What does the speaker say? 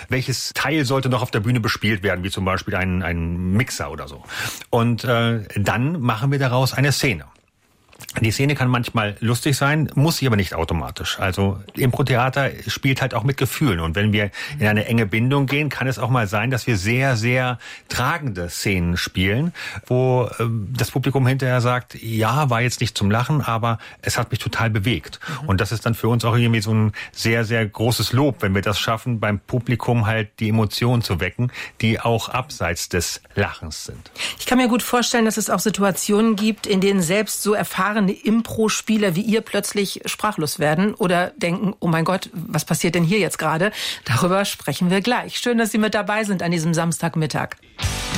welches Teil sollte noch auf der Bühne bespielt werden, wie zum Beispiel ein Mixer oder so. Und dann machen wir daraus eine Szene. Die Szene kann manchmal lustig sein, muss sie aber nicht automatisch. Also Impro-Theater spielt halt auch mit Gefühlen. Und wenn wir in eine enge Bindung gehen, kann es auch mal sein, dass wir sehr, sehr tragende Szenen spielen, wo das Publikum hinterher sagt, ja, war jetzt nicht zum Lachen, aber es hat mich total bewegt. Und das ist dann für uns auch irgendwie so ein sehr, sehr großes Lob, wenn wir das schaffen, beim Publikum halt die Emotionen zu wecken, die auch abseits des Lachens sind. Ich kann mir gut vorstellen, dass es auch Situationen gibt, in denen selbst so erfahrene Impro-Spieler wie ihr plötzlich sprachlos werden oder denken, oh mein Gott, was passiert denn hier jetzt gerade? Darüber sprechen wir gleich. Schön, dass Sie mit dabei sind an diesem Samstagmittag.